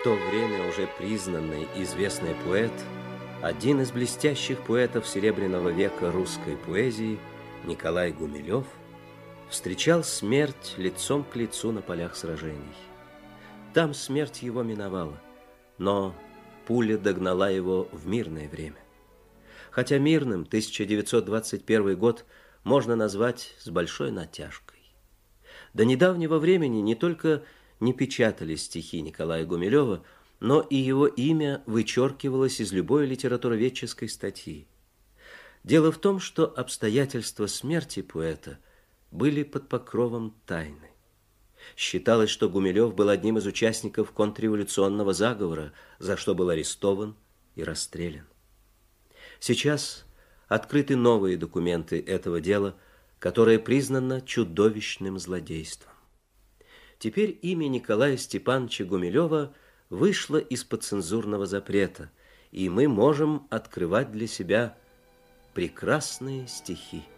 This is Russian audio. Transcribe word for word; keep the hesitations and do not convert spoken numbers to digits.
то время уже признанный и известный поэт, один из блестящих поэтов Серебряного века русской поэзии Николай Гумилев встречал смерть лицом к лицу на полях сражений. Там смерть его миновала, но пуля догнала его в мирное время. Хотя мирным тысяча девятьсот двадцать первый год можно назвать с большой натяжкой. До недавнего времени не только не печатались стихи Николая Гумилева, но и его имя вычеркивалось из любой литературоведческой статьи. Дело в том, что обстоятельства смерти поэта были под покровом тайны. Считалось, что Гумилев был одним из участников контрреволюционного заговора, за что был арестован и расстрелян. Сейчас открыты новые документы этого дела, которое признано чудовищным злодейством. Теперь имя Николая Степановича Гумилева вышло из-под цензурного запрета, и мы можем открывать для себя прекрасные стихи.